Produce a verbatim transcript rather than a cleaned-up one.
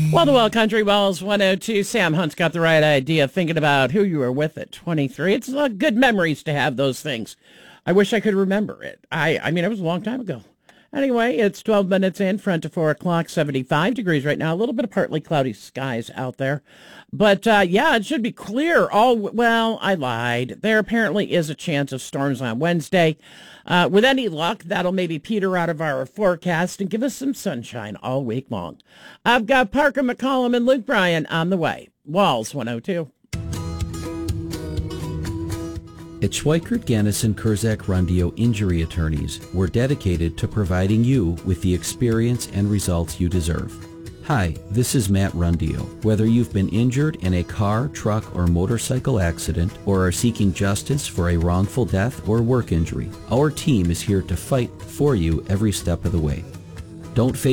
Well, the Well Country Wells one oh two. Sam Hunt's got the right idea, thinking about who you were with at twenty-three. It's uh, good memories to have those things. I wish I could remember it. I, I mean, it was a long time ago. Anyway, it's twelve minutes in, front to four o'clock, seventy-five degrees right now. A little bit of partly cloudy skies out there. But, uh, yeah, it should be clear. All Well, I lied. There apparently is a chance of storms on Wednesday. Uh, with any luck, that'll maybe peter out of our forecast and give us some sunshine all week long. I've got Parker McCollum and Luke Bryan on the way. Walls one oh two. At Schweikert, Gannison, Kurzak, Rundio Injury Attorneys, we're dedicated to providing you with the experience and results you deserve. Hi, this is Matt Rundio. Whether you've been injured in a car, truck, or motorcycle accident, or are seeking justice for a wrongful death or work injury, our team is here to fight for you every step of the way. Don't face